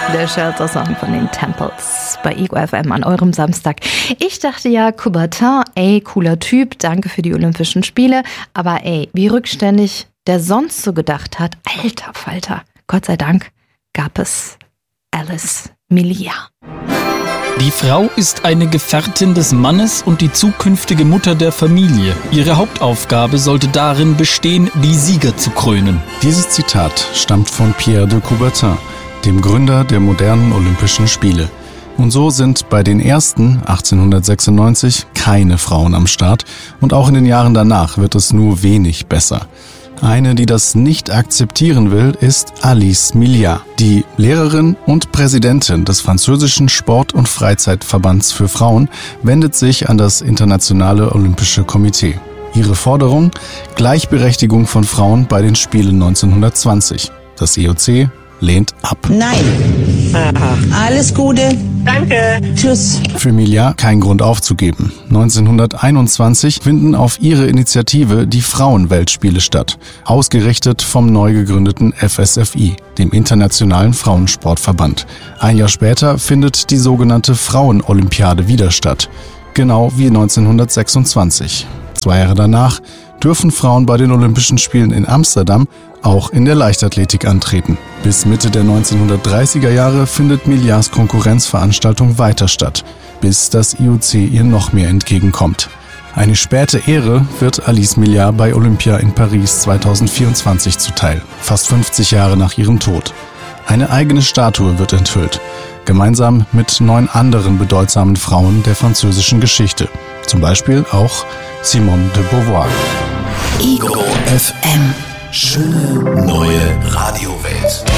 Der Shelter-Song von den Temples bei Ego FM an eurem Samstag. Ich dachte ja, Coubertin, cooler Typ, danke für die Olympischen Spiele. Aber wie rückständig der sonst so gedacht hat. Alter Falter, Gott sei Dank gab es Alice Miller. Die Frau ist eine Gefährtin des Mannes und die zukünftige Mutter der Familie. Ihre Hauptaufgabe sollte darin bestehen, die Sieger zu krönen. Dieses Zitat stammt von Pierre de Coubertin, dem Gründer der modernen Olympischen Spiele. Und so sind bei den ersten 1896 keine Frauen am Start und auch in den Jahren danach wird es nur wenig besser. Eine, die das nicht akzeptieren will, ist Alice Miller. Die Lehrerin und Präsidentin des französischen Sport- und Freizeitverbands für Frauen wendet sich an das Internationale Olympische Komitee. Ihre Forderung? Gleichberechtigung von Frauen bei den Spielen 1920. Das IOC lehnt ab. Nein. Alles Gute. Danke. Tschüss. Für Miller kein Grund aufzugeben. 1921 finden auf ihre Initiative die Frauenweltspiele statt, ausgerichtet vom neu gegründeten FSFI, dem Internationalen Frauensportverband. Ein Jahr später findet die sogenannte Frauenolympiade wieder statt, genau wie 1926. 2 Jahre danach dürfen Frauen bei den Olympischen Spielen in Amsterdam auch in der Leichtathletik antreten. Bis Mitte der 1930er Jahre findet Millars Konkurrenzveranstaltung weiter statt, bis das IOC ihr noch mehr entgegenkommt. Eine späte Ehre wird Alice Miller bei Olympia in Paris 2024 zuteil, fast 50 Jahre nach ihrem Tod. Eine eigene Statue wird enthüllt, gemeinsam mit 9 anderen bedeutsamen Frauen der französischen Geschichte, zum Beispiel auch Simone de Beauvoir. Ego FM. Schöne neue Radiowelt.